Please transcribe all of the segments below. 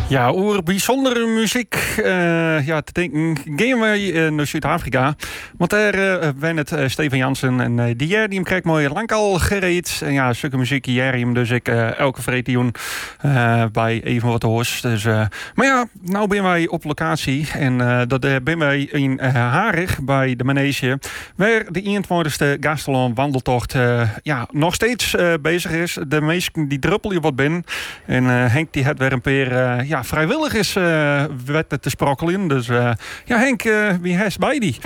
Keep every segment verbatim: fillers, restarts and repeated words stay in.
Ja, over bijzondere muziek uh, ja, te denken gaan wij uh, naar Zuid-Afrika. Want daar uh, ben het uh, Steven Jansen en uh, die jaar die hem krijgt mooi lang al gereed. En ja, zulke muziek hier hem dus ik uh, elke vreemde uh, bij Even wat hoors. Dus, uh, maar ja, nou ben wij op locatie en uh, dat uh, ben wij in uh, Harig bij de Manege, waar de eenentwintigste Gastelon wandeltocht uh, ja, nog steeds uh, bezig is. De meesten die druppel je wat binnen en uh, Henk die het weer een paar uh, ja, vrijwilligers uh, wetten te sprokkelen. Dus uh, ja, Henk, uh, wie heeft bij die?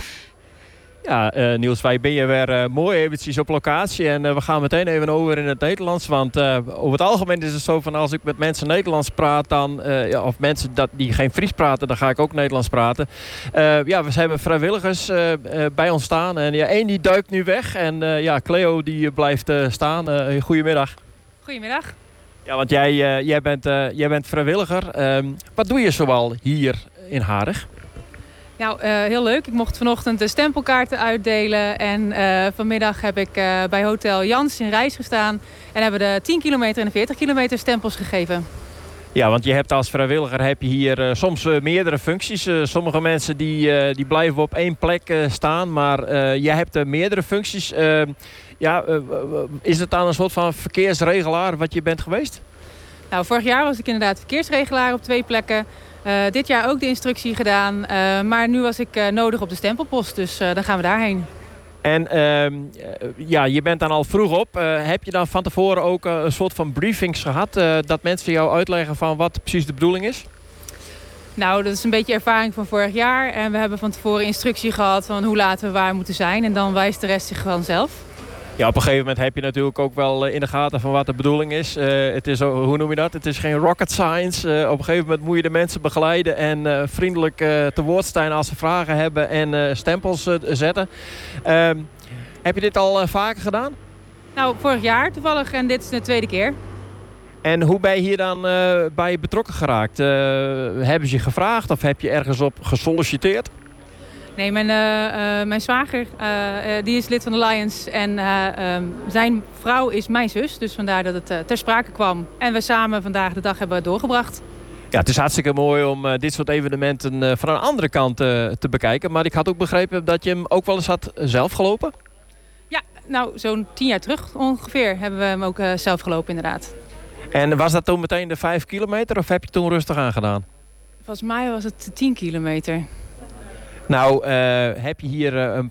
Ja, uh, Niels, wij ben je weer uh, mooi eventjes op locatie. En uh, we gaan meteen even over in het Nederlands. Want uh, over het algemeen is het zo van als ik met mensen Nederlands praat, dan, uh, ja, of mensen dat, die geen Fries praten, dan ga ik ook Nederlands praten. Uh, ja, we hebben vrijwilligers uh, uh, bij ons staan. En ja, één die duikt nu weg. En uh, ja, Cleo die blijft uh, staan. Uh, goedemiddag. Goedemiddag. Ja, want jij, uh, jij, bent, uh, jij bent vrijwilliger. Um, wat doe je zoal hier in Harig? Nou, uh, heel leuk. Ik mocht vanochtend de stempelkaarten uitdelen. En uh, vanmiddag heb ik uh, bij Hotel Jans in Rijs gestaan. En hebben de tien kilometer en de veertig kilometer stempels gegeven. Ja, want je hebt als vrijwilliger heb je hier uh, soms uh, meerdere functies. Uh, sommige mensen die, uh, die blijven op één plek uh, staan. Maar uh, jij hebt uh, meerdere functies. Uh, ja, uh, is het dan een soort van verkeersregelaar wat je bent geweest? Nou, vorig jaar was ik inderdaad verkeersregelaar op twee plekken. Uh, dit jaar ook de instructie gedaan. Uh, maar nu was ik uh, nodig op de stempelpost. Dus uh, dan gaan we daarheen. En uh, ja, je bent dan al vroeg op. Uh, heb je dan van tevoren ook uh, een soort van briefings gehad? Uh, dat mensen jou uitleggen van wat precies de bedoeling is? Nou, dat is een beetje ervaring van vorig jaar. En we hebben van tevoren instructie gehad van hoe laat we waar moeten zijn. En dan wijst de rest zich vanzelf. Ja, op een gegeven moment heb je natuurlijk ook wel in de gaten van wat de bedoeling is. Uh, het is, hoe noem je dat? Het is geen rocket science. Uh, op een gegeven moment moet je de mensen begeleiden en uh, vriendelijk uh, te woord staan als ze vragen hebben en uh, stempels uh, zetten. Uh, heb je dit al uh, vaker gedaan? Nou, vorig jaar toevallig en dit is de tweede keer. En hoe ben je hier dan uh, bij betrokken geraakt? Uh, hebben ze je gevraagd of heb je ergens op gesolliciteerd? Nee, mijn, uh, uh, mijn zwager uh, uh, die is lid van de Lions en uh, um, zijn vrouw is mijn zus. Dus vandaar dat het uh, ter sprake kwam. En we samen vandaag de dag hebben doorgebracht. Ja, het is hartstikke mooi om uh, dit soort evenementen uh, van een andere kant uh, te bekijken. Maar ik had ook begrepen dat je hem ook wel eens had zelf gelopen. Ja, nou zo'n tien jaar terug ongeveer hebben we hem ook uh, zelf gelopen inderdaad. En was dat toen meteen de vijf kilometer of heb je toen rustig aangedaan? Volgens mij was het tien kilometer. Nou, uh, heb je hier uh, een